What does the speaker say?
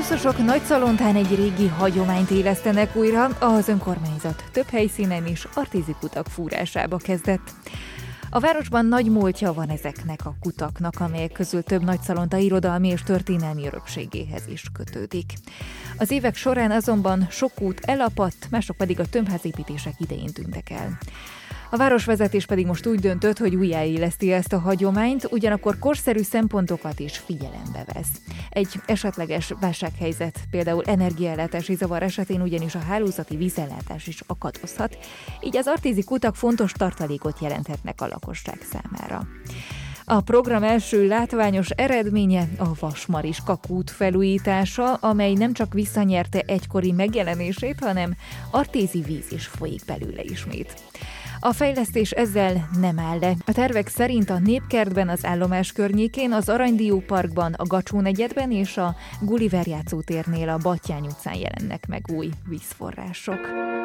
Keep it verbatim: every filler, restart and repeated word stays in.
Buszosok Nagyszalontán egy régi hagyományt élesztenek újra, az önkormányzat több helyszínen is artézi kutak fúrásába kezdett. A városban nagy múltja van ezeknek a kutaknak, amelyek közül több Nagyszalonta irodalmi és történelmi örökségéhez is kötődik. Az évek során azonban sok út elapadt, mások pedig a tömbházépítések idején tűntek el. A városvezetés pedig most úgy döntött, hogy újjáéleszti ezt a hagyományt, ugyanakkor korszerű szempontokat is figyelembe vesz. Egy esetleges válsághelyzet, például energiaellátási zavar esetén ugyanis a hálózati vízellátás is akadozhat, így az artézi kutak fontos tartalékot jelenthetnek a lakosság számára. A program első látványos eredménye a Vasmariska kút felújítása, amely nem csak visszanyerte egykori megjelenését, hanem artézi víz is folyik belőle ismét. A fejlesztés ezzel nem áll le. A tervek szerint a Népkertben, az állomás környékén, az Aranydió parkban, a Gacsó negyedben és a Gulliver játszótérnél a Batthyány utcán jelennek meg új vízforrások.